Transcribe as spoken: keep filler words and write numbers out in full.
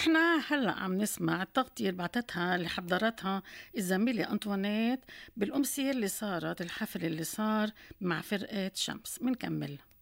ونحن هلأ عم نسمع التغطية اللي بعتتها اللي حضرتها الزميلة أنطوانيت بالأمسية اللي صارت، الحفل اللي صار مع فرقة شمس. منكمل.